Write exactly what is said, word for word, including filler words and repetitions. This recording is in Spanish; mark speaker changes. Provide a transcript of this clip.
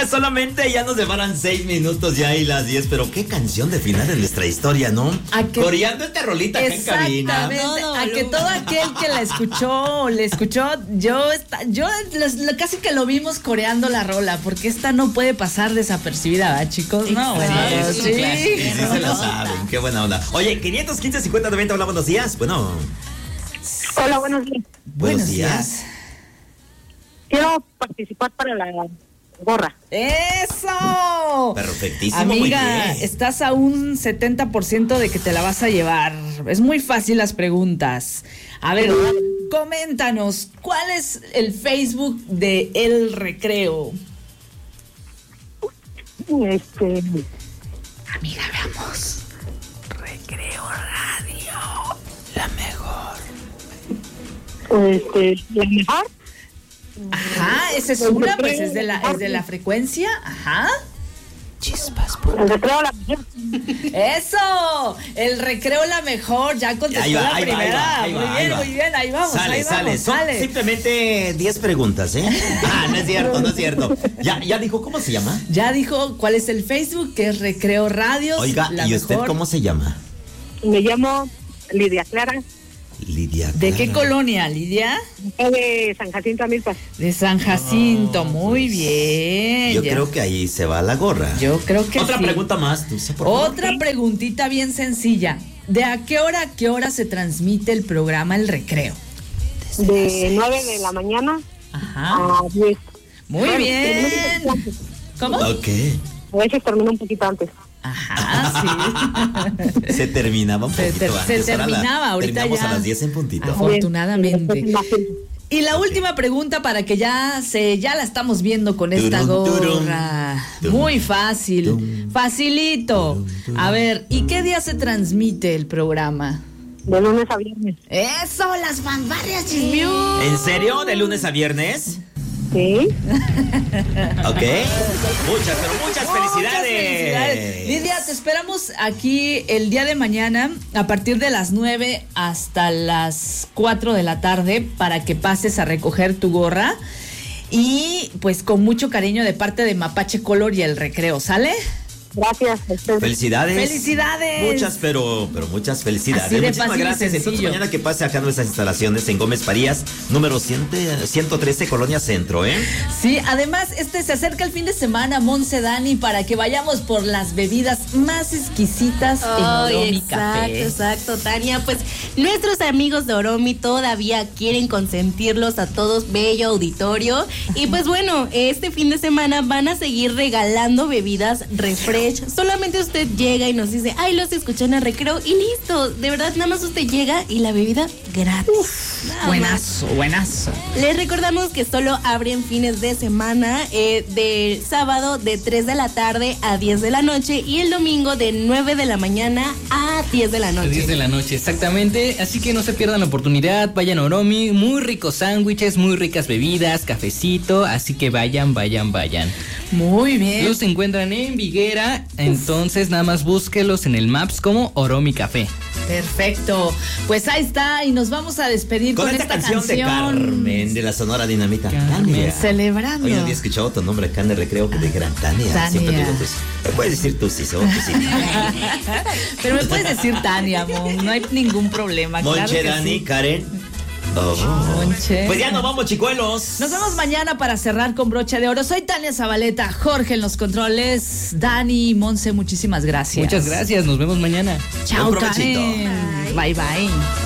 Speaker 1: Oiga, solamente ya nos separan seis minutos ya y las diez, pero qué canción de final de nuestra historia, ¿no? Que, coreando esta rolita acá en cabina.
Speaker 2: No, a que todo aquel que la escuchó, le escuchó, yo, yo lo, casi que lo vimos coreando la rola, porque esta no puede pasar desapercibida, ¿verdad, chicos? No, bueno,
Speaker 1: sí, sí, sí, sí, sí se la saben, qué buena onda. Oye, quinientos quince, cincuenta, noventa, hola, buenos días. Bueno.
Speaker 3: Hola, buenos días.
Speaker 1: Buenos días.
Speaker 3: Quiero participar para la gorra.
Speaker 2: ¡Eso!
Speaker 1: Perfectísimo.
Speaker 2: Amiga, estás a un setenta por ciento de que te la vas a llevar. Es muy fácil las preguntas. A ver, coméntanos, ¿cuál es el Facebook de El Recreo?
Speaker 3: Este...
Speaker 2: Amiga, veamos. Recreo Radio. La mejor.
Speaker 3: Este, la mejor.
Speaker 2: Ajá, esa es una, pues es de la, es de la frecuencia. Ajá. Chispas.
Speaker 3: El recreo la mejor.
Speaker 2: Eso, el recreo la mejor. Ya contestó
Speaker 1: va,
Speaker 2: la primera.
Speaker 1: Va, ahí va,
Speaker 2: muy
Speaker 1: ahí
Speaker 2: bien,
Speaker 1: va.
Speaker 2: muy bien, ahí vamos.
Speaker 1: Sale,
Speaker 2: ahí
Speaker 1: sale.
Speaker 2: vamos,
Speaker 1: Son
Speaker 2: sale.
Speaker 1: simplemente diez preguntas, ¿eh? Ah, no es cierto, no es cierto. Ya, ya dijo, ¿cómo se llama?
Speaker 2: Ya dijo cuál es el Facebook, que es Recreo Radio.
Speaker 1: Oiga,
Speaker 2: la
Speaker 1: ¿y
Speaker 2: mejor.
Speaker 1: usted cómo se llama?
Speaker 3: Me llamo Lidia Clara.
Speaker 1: Lidia Clara.
Speaker 2: ¿De qué colonia, Lidia?
Speaker 3: De San Jacinto, Amilpas.
Speaker 2: De San Jacinto, oh, muy bien.
Speaker 1: Yo
Speaker 2: ya.
Speaker 1: creo que ahí se va la gorra.
Speaker 2: Yo creo que
Speaker 1: Otra
Speaker 2: sí.
Speaker 1: pregunta más, tú, por favor.
Speaker 2: Otra preguntita bien sencilla. ¿De a qué hora a qué hora se transmite el programa El Recreo?
Speaker 3: De nueve de la mañana
Speaker 2: Ajá.
Speaker 3: a diez.
Speaker 2: Muy
Speaker 3: bueno,
Speaker 2: bien. ¿Cómo?
Speaker 1: Ok.
Speaker 3: A veces termina un poquito antes.
Speaker 2: Ajá, sí.
Speaker 1: Se terminaba un
Speaker 2: se
Speaker 1: poquito
Speaker 2: ter-
Speaker 1: antes.
Speaker 2: Se terminaba,
Speaker 1: la,
Speaker 2: ahorita
Speaker 1: terminamos
Speaker 2: ya.
Speaker 1: a las diez en puntito.
Speaker 2: Afortunadamente. Y la
Speaker 1: Okay.
Speaker 2: última pregunta para que ya se ya la estamos viendo con esta
Speaker 1: Turum, turum,
Speaker 2: gorra.
Speaker 1: turum,
Speaker 2: Muy fácil,
Speaker 1: turum,
Speaker 2: facilito.
Speaker 1: turum, turum.
Speaker 2: A ver, ¿y qué día se transmite el programa?
Speaker 3: De lunes a viernes.
Speaker 2: Eso, las fanfarrias chismiú.
Speaker 1: ¿En serio? ¿De lunes a viernes?
Speaker 3: Sí.
Speaker 1: Ok. Muchas, pero muchas felicidades.
Speaker 2: Muchas felicidades. Lidia, te esperamos aquí el día de mañana a partir de las nueve hasta las cuatro de la tarde para que pases a recoger tu gorra. Y pues con mucho cariño de parte de Mapache Color y El Recreo, ¿sale?
Speaker 3: Gracias.
Speaker 1: Felicidades.
Speaker 2: Felicidades.
Speaker 1: Muchas, pero, pero muchas felicidades.
Speaker 2: Así de
Speaker 1: Muchísimas
Speaker 2: fácil y
Speaker 1: gracias.
Speaker 2: sencillo.
Speaker 1: Entonces mañana que pase acá en nuestras instalaciones en Gómez Farías, número ciento trece, Colonia Centro, ¿eh?
Speaker 2: Sí, además este se acerca el fin de semana, Monse, Dani, para que vayamos por las bebidas más exquisitas
Speaker 4: oh,
Speaker 2: en Oromi
Speaker 4: exacto,
Speaker 2: Café.
Speaker 4: Exacto, Tania. Pues nuestros amigos de Oromi todavía quieren consentirlos a todos, bello auditorio. Y pues bueno, este fin de semana van a seguir regalando bebidas refrescos. Solamente usted llega y nos dice, ay, los escuché en El Recreo y listo. De verdad, nada más usted llega y la bebida gratis.
Speaker 2: Uf, buenazo, buenazo.
Speaker 4: Les recordamos que solo abren fines de semana, eh, de sábado de tres de la tarde a diez de la noche y el domingo de nueve de la mañana a diez de la noche.
Speaker 5: diez de la noche, exactamente. Así que no se pierdan la oportunidad, vayan a Oromi, muy ricos sándwiches, muy ricas bebidas, cafecito, así que vayan, vayan, vayan.
Speaker 2: Muy bien.
Speaker 5: Los encuentran en Viguera, entonces nada más búsquelos en el Maps como Oromi Café.
Speaker 2: Perfecto. Pues ahí está y nos vamos a despedir con,
Speaker 1: Con esta,
Speaker 2: esta
Speaker 1: canción,
Speaker 2: canción
Speaker 1: de Carmen, de la Sonora Dinamita.
Speaker 5: Carmen.
Speaker 1: Tania.
Speaker 2: Celebrando.
Speaker 1: Hoy había escuchado tu nombre acá en El Recreo que te dijeran Tania.
Speaker 2: Tania.
Speaker 1: Siempre te digo, pues, me puedes decir tú sí, seguro que sí.
Speaker 2: Pero me puedes decir Tania, Mon, no hay ningún problema.
Speaker 1: Monche,
Speaker 2: claro que
Speaker 1: Dani,
Speaker 2: sí.
Speaker 1: Karen. Oh.
Speaker 2: Monche.
Speaker 1: Pues ya nos vamos, chicuelos.
Speaker 2: Nos vemos mañana para cerrar con broche de oro. Soy Tania Zabaleta, Jorge en los controles, Dani, Monse, muchísimas gracias.
Speaker 5: Muchas gracias, nos vemos mañana.
Speaker 2: Chao,
Speaker 1: Buen provechito.
Speaker 2: Karen. Bye, bye.